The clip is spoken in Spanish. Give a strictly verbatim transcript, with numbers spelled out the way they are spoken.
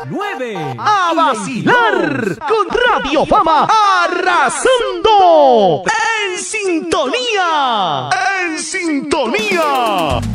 nueve. A vacilar con Radio Fama arrasando en sintonía. En sintonía.